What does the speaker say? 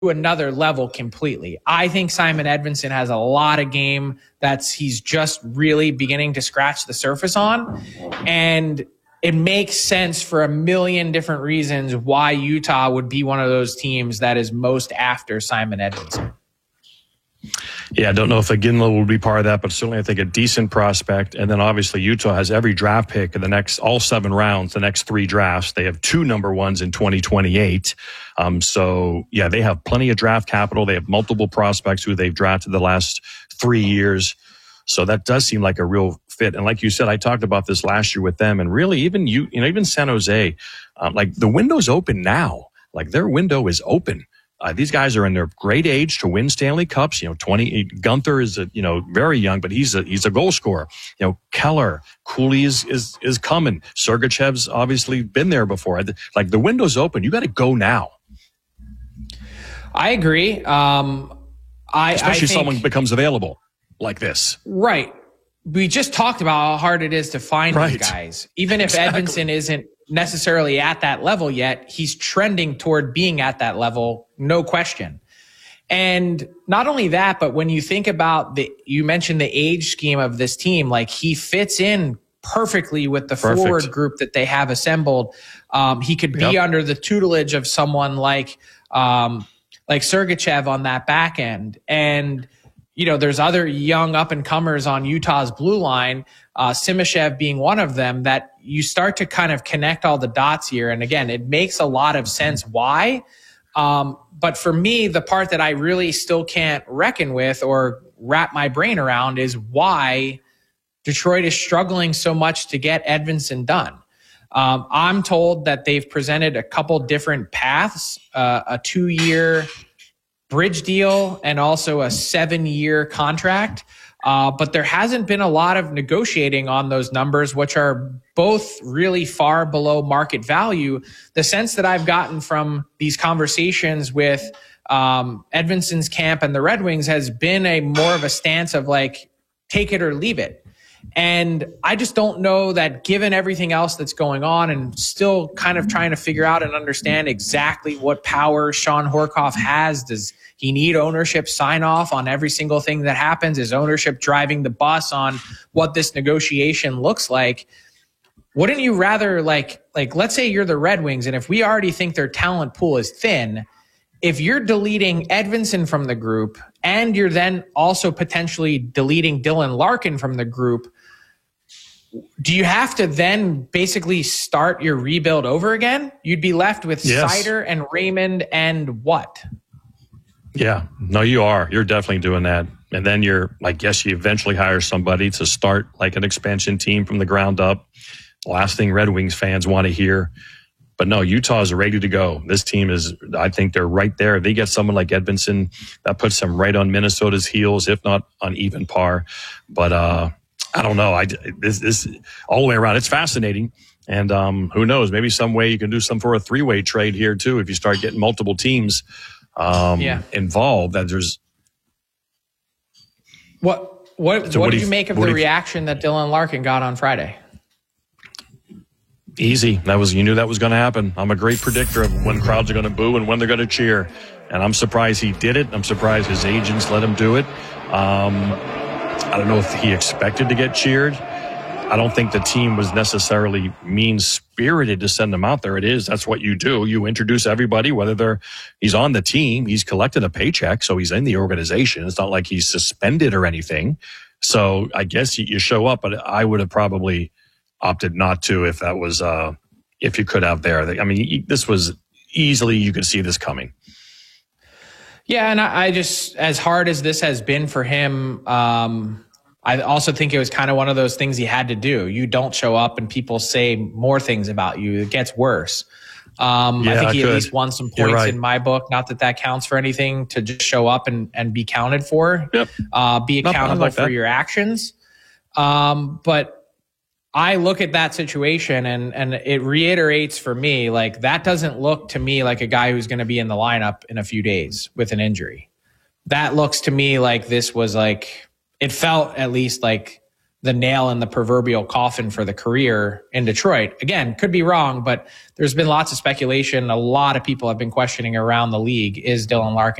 another level completely. I think Simon Edvinsson has a lot of game he's just really beginning to scratch the surface on. And it makes sense for a million different reasons why Utah would be one of those teams that is most after Simon Edvinsson. Yeah, I don't know if Iginla will be part of that, but certainly I think a decent prospect. And then obviously Utah has every draft pick in all 7 rounds, the next 3 drafts. They have 2 number ones in 2028. So yeah, they have plenty of draft capital. They have multiple prospects who they've drafted the last 3 years. So that does seem like a real fit. And like you said, I talked about this last year with them, and really even San Jose, like the window's open now. Like their window is open. These guys are in their great age to win Stanley Cups. 20. Gunther is very young, but he's a goal scorer. Keller, Cooley is coming. Sergachev's obviously been there before. Like the window's open. You got to go now. I agree. Especially I think someone becomes available like this. Right. We just talked about how hard it is to find these guys. Even if Edvinsson isn't necessarily at that level yet, he's trending toward being at that level, no question. And not only that, but when you think about you mentioned the age scheme of this team, like he fits in perfectly with the forward group that they have assembled. He could be under the tutelage of someone like Sergachev on that back end. And there's other young up-and-comers on Utah's blue line, Simashev being one of them, that you start to kind of connect all the dots here. And again, it makes a lot of sense why. But for me, the part that I really still can't reckon with or wrap my brain around is why Detroit is struggling so much to get Edvinsson done. I'm told that they've presented a couple different paths, a 2-year bridge deal and also a 7-year contract. But there hasn't been a lot of negotiating on those numbers, which are both really far below market value. The sense that I've gotten from these conversations with Edvinsson's camp and the Red Wings has been more of a stance of like, take it or leave it. And I just don't know that, given everything else that's going on and still kind of trying to figure out and understand exactly what power Sean Horkoff has. Does he need ownership sign off on every single thing that happens? Is ownership driving the bus on what this negotiation looks like? Wouldn't you rather like let's say you're the Red Wings, and if we already think their talent pool is thin, if you're deleting Edvinsson from the group and you're then also potentially deleting Dylan Larkin from the group, do you have to then basically start your rebuild over again? You'd be left with Seider and Raymond and what? Yeah, no, you are. You're definitely doing that. And then I guess you eventually hire somebody to start like an expansion team from the ground up. Last thing Red Wings fans want to hear. But no, Utah is ready to go. This team I think they're right there. They get someone like Edvinsson, that puts them right on Minnesota's heels, if not on even par. But I don't know. This all the way around, it's fascinating. And who knows? Maybe some way you can do some for a 3-way trade here too. If you start getting multiple teams involved, that there's. What did you make of the reaction that Dylan Larkin got on Friday? Easy. You knew that was going to happen. I'm a great predictor of when crowds are going to boo and when they're going to cheer. And I'm surprised he did it. I'm surprised his agents let him do it. I don't know if he expected to get cheered. I don't think the team was necessarily mean-spirited to send him out there. That's what you do. You introduce everybody, whether he's on the team, he's collected a paycheck, so he's in the organization. It's not like he's suspended or anything. So I guess you show up, but I would have probably opted not to if that was, if you could have there. I mean, this was easily, you could see this coming. Yeah, and I just, as hard as this has been for him, I also think it was kind of one of those things he had to do. You don't show up and people say more things about you. It gets worse. I think he at least won some points in my book. Not that counts for anything, to just show up and be counted for. Yep. Be accountable for your actions. But I look at that situation and it reiterates for me, like, that doesn't look to me like a guy who's going to be in the lineup in a few days with an injury. That looks to me like this was like, it felt at least like the nail in the proverbial coffin for the career in Detroit. Again, could be wrong, but there's been lots of speculation. A lot of people have been questioning around the league, is Dylan Larkin